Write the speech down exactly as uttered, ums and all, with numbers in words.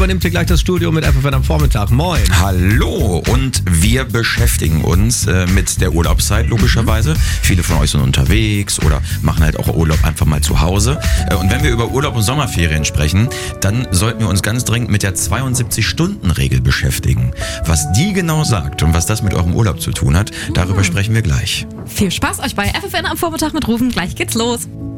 Übernimmt hier gleich das Studio mit F F N am Vormittag. Moin. Hallo, und wir beschäftigen uns äh, mit der Urlaubszeit logischerweise. Mhm. Viele von euch sind unterwegs oder machen halt auch Urlaub einfach mal zu Hause. Äh, und wenn wir über Urlaub und Sommerferien sprechen, dann sollten wir uns ganz dringend mit der zweiundsiebzig-Stunden-Regel beschäftigen. Was die genau sagt und was das mit eurem Urlaub zu tun hat, darüber mhm. sprechen wir gleich. Viel Spaß euch bei F F N am Vormittag mit Rufen. Gleich geht's los.